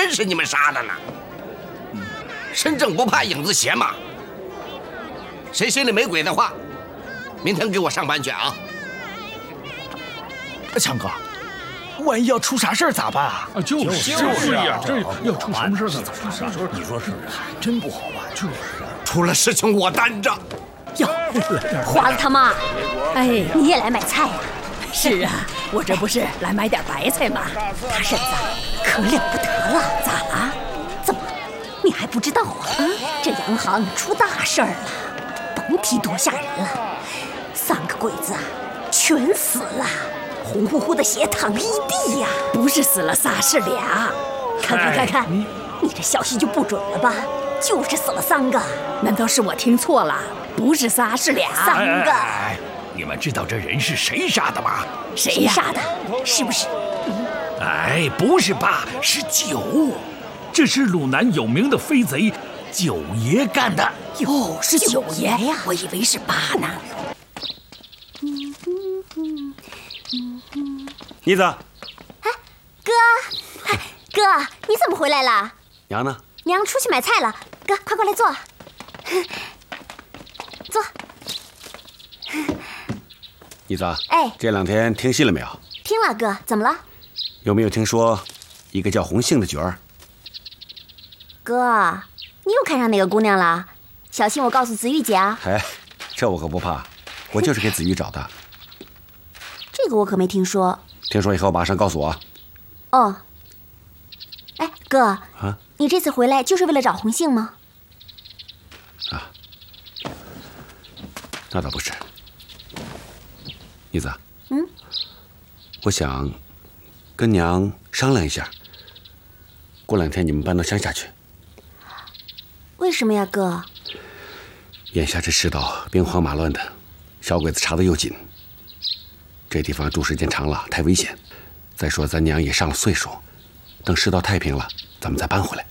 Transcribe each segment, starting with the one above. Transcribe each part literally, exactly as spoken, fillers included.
真是你们杀的呢。身正不怕影子斜嘛。谁心里没鬼的话，明天给我上班去啊！ 强哥，万一要出啥事儿咋办啊？ 啊，就是就是呀，这要出什么事呢？ 咋办？你说是？还真不好办。就是， 出了事情我担着。 哟，华子他妈，哎，你也来买菜呀？是啊，我这不是来买点白菜吗？他婶子可了不得了，咋了？怎么，你还不知道啊？这洋行出大事儿了，甭提多吓人了。三个鬼子啊，全死了，红乎乎的血淌一地呀！不是死了仨是俩，看看看看，你你这消息就不准了吧？就是死了三个，难道是我听错了？不是仨是俩，三个。 哎，你们知道这人是谁杀的吗？ 谁杀的？是不是？ 哎，不是八，是九。这是鲁南有名的飞贼九爷干的。 哟，是九爷呀！我以为是八呢。 妮子， 哎，哥，哎，哥，你怎么回来了？ 娘呢？ 娘出去买菜了。哥，快过来坐。坐。 妮子， 哎， 这两天听信了没有？ 听了，哥，怎么了？ 有没有听说一个叫红杏的角儿？ 哥，你又看上哪个姑娘了？小心我告诉子玉姐啊！ 哎，这我可不怕，我就是给子玉找的。 这个我可没听说。 听说以后马上告诉我。 哦。哎，哥， 啊， 你这次回来就是为了找红杏吗？ 啊，那倒不是。妮子， 嗯， 我想跟娘商量一下，过两天你们搬到乡下去。 为什么呀，哥？ 眼下这世道兵荒马乱的，小鬼子查得又紧，这地方住时间长了太危险。再说咱娘也上了岁数，等世道太平了，咱们再搬回来。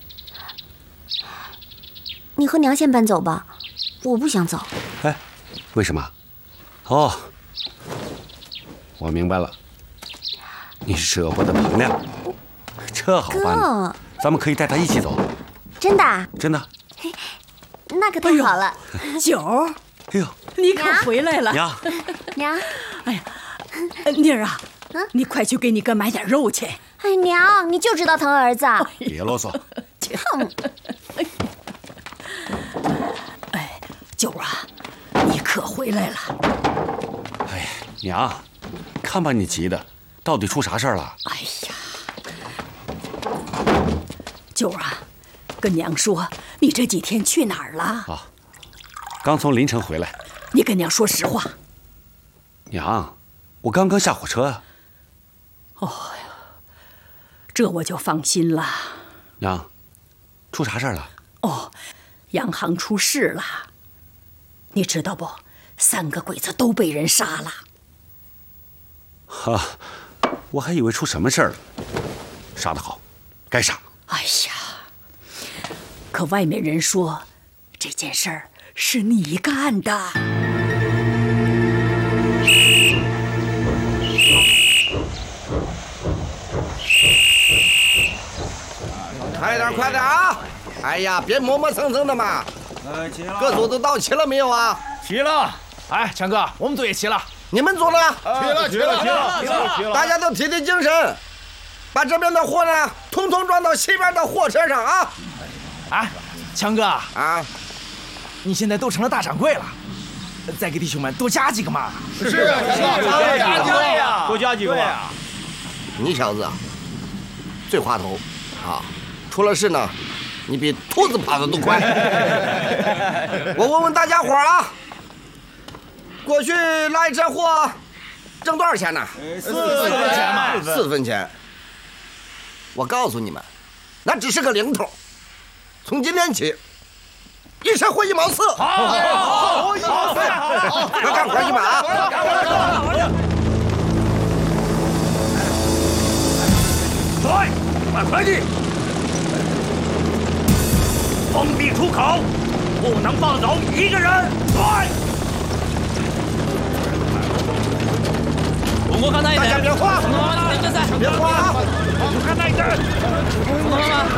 你和娘先搬走吧，我不想走。 哎，为什么？哦，我明白了，你舍不得彭亮，这好办呢，咱们可以带他一起走。 真的？ 真的。 那可太好了。 九儿， 哎呦， 你可回来了。 娘， 娘， 哎呀，妮儿啊，你快去给你哥买点肉去。 哎，娘，你就知道疼儿子。 别啰嗦。 哼。 哎，九儿啊，你可回来了。 哎，娘，看把你急的，到底出啥事儿了？ 哎呀，九儿啊，跟娘说，你这几天去哪儿了？ 啊，刚从临城回来。 你跟娘说实话。 娘，我刚刚下火车啊。 哦呀，这我就放心了。 娘，出啥事儿了？ 哦，洋行出事了。你知道不？三个鬼子都被人杀了。 哈，我还以为出什么事儿了。杀得好，该杀。 哎呀，可外面人说这件事儿是你干的。 快点快点啊！哎呀，别磨磨蹭蹭的嘛。各组都到齐了没有啊？ 齐了。哎，强哥，我们组也齐了。 你们组呢？ 齐了齐了齐了齐了齐了。 大家都提提精神，把这边的货呢，统统装到西边的货车上啊！ 哎，强哥啊， 你现在都成了大掌柜了，再给弟兄们多加几个嘛。 是啊，多加几个呀，多加几个呀。 你小子最滑头啊！出了事呢，你比兔子跑得都快。我问问大家伙了，过去拉一车货挣多少钱呢？ 四分钱嘛， 四分钱。我告诉你们，那只是个零头。从今天起，一车货一毛四。 好，好，一毛四，好， 快干活去吧啊！ 对，买快递。封闭出口，不能放走一个人。对。 中国看那一大家别慌，别慌啊！ 看那一阵。 懂了吗？